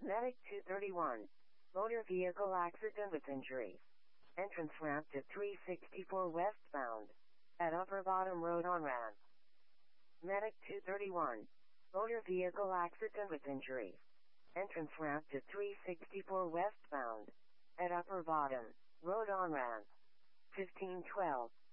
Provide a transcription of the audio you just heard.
Medic 231. Motor vehicle accident with injury. Entrance ramp to 364 westbound. At Upper Bottom Road on-ramp. Medic 231. Motor vehicle accident with injury. Entrance ramp to 364 westbound. At Upper Bottom Road on-ramp. 1512.